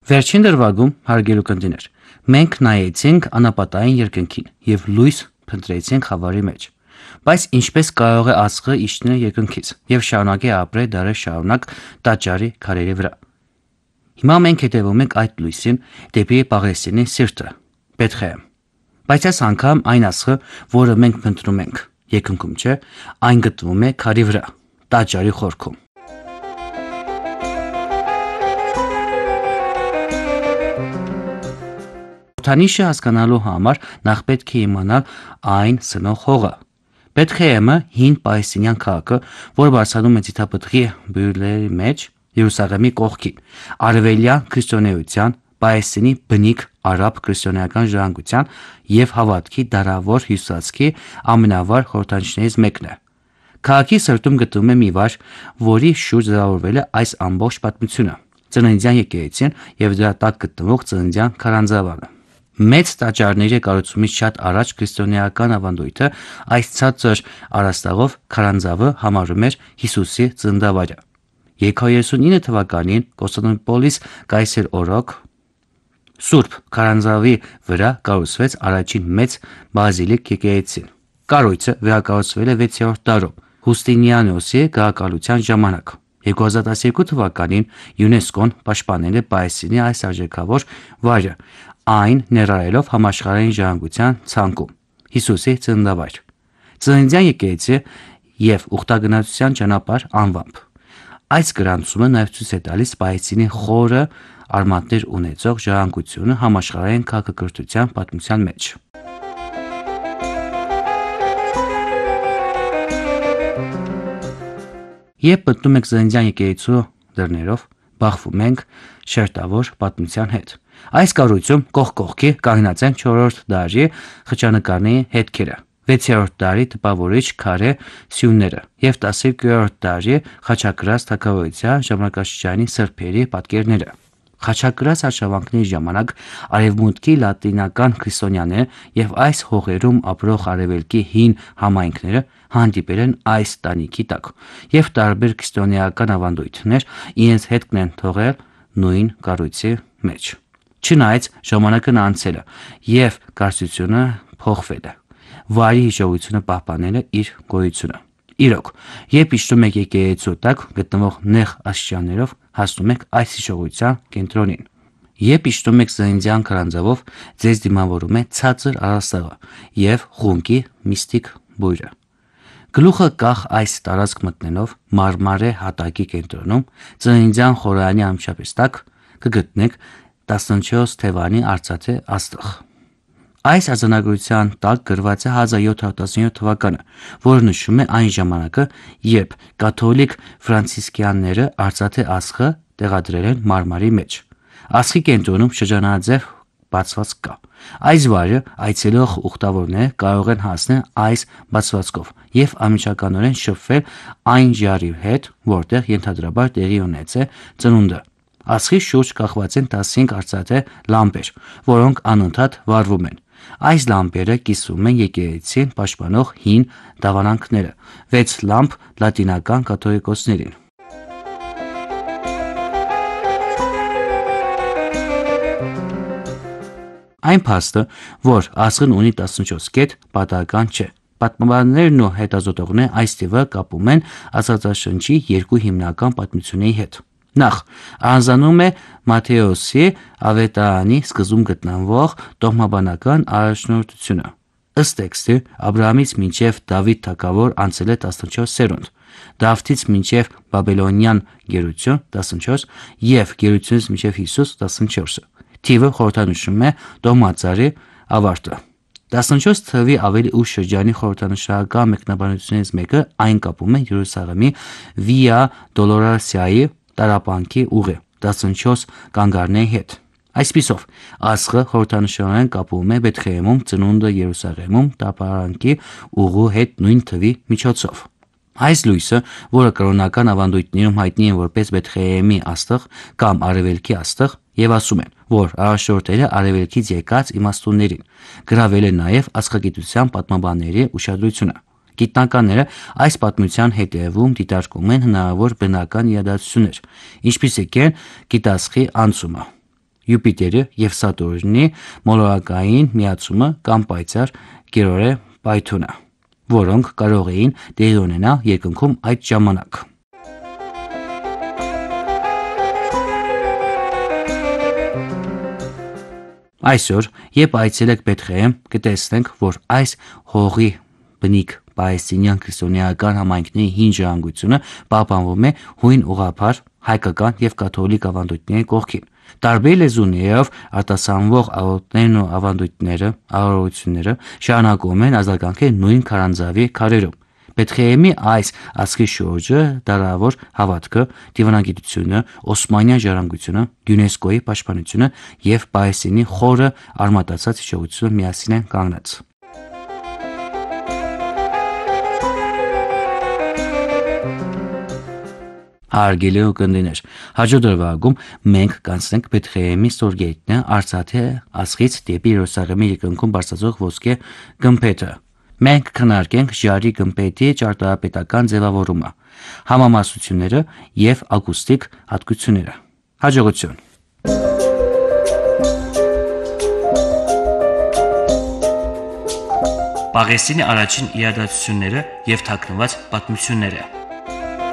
Վերջին դրվագում հարգելի կնդիներ, մենք նայեցինք անապատային երկնքին եւ լույս փնտրեցինք խավարի մեջ։ Բայց ինչպես կարող է աստղը իջնել երկնքից եւ շարունակի ապրել դարեր շարունակ տաճարի քարերի վրա։ Հիմա մենք հետևում ենք այդ լույսին դեպի Պաղեստինի սիրտը, Բեթղեհեմ։ Բայց այս անգամ այն աստղը, որը մենք փնտրում ենք, երկնքում չէ, այն գտնվում է քարի վրա, տաճարի խորքում։ Խորհրդանիշը հասկանալու համար նախ պետք է իմանալ այն սնող հողը։ Բեթղեհեմը հին պաղեստինյան քաղաքը, որը բարձրանում է ձիթապտղի բյուրեղների մեջ Երուսաղեմի կողքին, արևելյան քրիստոնեության, Պաղեստինի բնիկ արաբ քրիստոնեական ժառանգության եւ հավատքի դարավոր հյուսվածքի ամենավառ խորհրդանիշներից մեկն է։ Քաղաքի սրտում գտնվում է մի վայր, որի շուրջ ձևավորվել է այս ամբողջ պատմությունը՝ ծննդյան եկեղեցին եւ դրա տակ գտնվող ծննդյան քարանձավանը։ Մեծ տաճարների կառուցումից շատ առաջ քրիստոնեական ավանդույթը այս ցածր առաստաղով քարանձավը համարում էր Հիսուսի ծննդավայրը։ 239 թվականին Կոստանդնուպոլիս կայսեր օրոք Սուրբ քարանձավի վրա կառուցվեց առաջին մեծ բազիլիկ եկեղեցին։ Կառույցը վերակառուցվել է 6-րդ դարում Հուստինիանոսի գահակալության ժամանակ։ 2012 թվականին ՅՈՒՆԵՍԿՕ-ն պաշտպանել է Պաղեստինի այս արժեքավոր վայրը, այն ներառելով համաշխարհային ժառանգության ցանկում Հիսուսի ծննդավայր, ծննդյան եկեղեցի եւ ուխտագնացության ճանապարհ անվամբ։ Այս գրանցումը նաեւ ցույց է տալիս Պաղեստինի խորը արմատներ ունեցող ժառանգությունը համաշխարհային քաղաքակրթության պատմության մեջ։ Երբ մտնում եք ծննդյան եկեղեցու դռներով, բախվում ենք շերտավոր պատմության հետ։ Այս կառույցում կողք կողքի կանգնած են 4-րդ դարի խճանկարների հետքերը, 6-րդ դարի տպավորիչ քարե սյունները եւ 12-րդ դարի խաչակրաց թագավորության ժամանակաշրջանի սրբերի պատկերները։ Խաչակրաց արշավանքների ժամանակ արևմուտքի լատինական քրիստոնյաները եւ այս հողերում ապրող արևելքի հին համայնքները հանդիպել են այս տանիքի տակ եւ տարբեր քրիստոնեական ավանդույթներ իրենց հետքն են թողել նույն կառույցի մեջ։ Չնայած ժամանակն անցել է եւ կարծությունը փոխվել է, վայրի հիշողությունը պահպանել է իր գոյությունը։ Իրոք, երբ իջնում եք եկեղեցու տակ գտնվող նեղ աստիճաններով, հասնում եք այս հիշողության կենտրոնին։ Երբ իջնում եք ծննդյան քարանձավով, ձեզ դիմավորում է ցածր առաստաղը եւ խունկի միստիկ բույրը։ Գլուխը կախ այս տարածք մտնելով մարմարե հատակի կենտրոնում ծննդյան խորանի ամչապես տակ կգտնեք 14 թևանի արծաթե աստղ։ Այս արձանագրության տակ գրված է 1717 թվականը, որը նշում է այն ժամանակը, երբ կաթոլիկ ֆրանցիսկյանները արծաթե աստղը տեղադրել են մարմարի մեջ։ Աստղի կենտրոնում շրջանաձև բացվածք կա։ Այս վայրը այցելող ուխտավորները կարող են հասնել այս բացվածքով եւ անմիջականորեն շփվել այն ժառի հետ, որտեղ ենթադրաբար տեղի ունեցել ծնունդը։ Աստղի շուրջ կախված են 15 արծաթե լամպեր, որոնք անընդհատ վառվում են։ Այս լամպերը կիսվում են եկեղեցին պաշտպանող հին դավանանքները, 6 լամպ լատինական կաթողիկոսներին։ Այն փաստը, որ աստղն ունի 14 կետ, պատահական չէ։ Պատմաբաններն ու հետազոտողները այս թիվը կապում են Աստվածաշնչի երկու հիմնական պատմությունների հետ։ Նախ առանձնանում է Մատթեոսի ավետարանի սկզբում գտնվող տոհմաբանական առաջնորդությունը։ Ըստ տեքստի Աբրահամից մինչև Դավիթ թագավոր անցել է 14 սերունդ, Դավթից մինչև Բաբելոնյան գերություն 14 եւ գերությունից մինչև Հիսուս 14։ Թիվը խորհրդանշում է տոհմածարի ավարտը։ 14 թվի ավելի ուշ շրջանի խորհրդանշական մեկնաբանություններից մեկը այն կապում է Երուսաղեմի Վիա Դոլորոսիայի տարապանքի ուղի 14 կանգառների հետ։ Այսպիսով, աստղը խորհրդանշանորեն կապում է Բեթղեհեմում ծնունդը Երուսաղեմում տարապանքի ուղու հետ նույն թվի միջոցով։ Այս լույսը, որը կրոնական ավանդույթներում հայտնի է որպես Բեթղեհեմի աստղ կամ արևելքի աստղ, եւ ասում են, որ առաջնորդել է արևելքից եկած իմաստուններին, գրավել է նաեւ աստղագիտության պատմաբանների ուշադրությունը։ Գիտնականները այս պատմության հետևում դիտարկում են հնարավոր բնական իրադարձություններ, ինչպիսիք են գիտաստղի անցումը, Յուպիտերի եւ Սատուրնի մոլորակային միացումը կամ պայծառ Կիրորե պայթյունը, որոնք կարող էին տեղի ունենալ երկնքում այդ ժամանակ։ Այսօր, երբ այցելեք Բեթղեհեմ, կտեսնենք, որ այս հողի բնիկ պաղեստինյան քրիստոնեական համայնքների հին ժառանգությունը պահպանվում է հույն ուղղափառ հայկական եւ կաթոլիկ ավանդույթների կողքին։ Տարբեր լեզուներով արտասանվող աղոթներն ու ավանդույթները շարունակում են արձագանքել նույն քարանձավի քարերում։ Բեթղեհեմի այս ազգի շուրջը դարավոր հավատքը, դիվանագիտությունը, Օսմանյան ժառանգությունը, ՅՈՒՆԵՍԿՕ-ի պաշտպանությունը եւ Պաղեստինի խորը արմատացած հիշողությունը միասին են կանգնած։ Հարգելի ունկնդիրներ, հաջորդ դրվագում մենք կանցնենք Բեթղեհեմի ստորգետնյա Արցախի ազգից դեպի Երուսաղեմի երկնքում բարձրացող ոսկե գմբեթը։ Մենք քննարկենք ժարի գմբեթի ճարտարապետական ձևավորումը, համամասնությունները եւ ակուստիկ հատկությունները։ Հաջողություն։ Պաղեստինի առաջին իրադարձությունները եւ թաքնված պատմությունները։